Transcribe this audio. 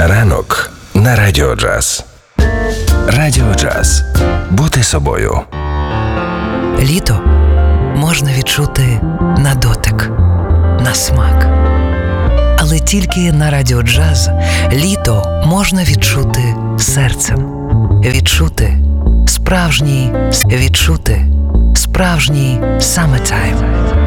Ранок на Радіо Джаз. Радіо Джаз. Бути собою. Літо можна відчути на дотик, на смак. Але тільки на Радіо Джаз літо можна відчути серцем. Відчути справжній summertime.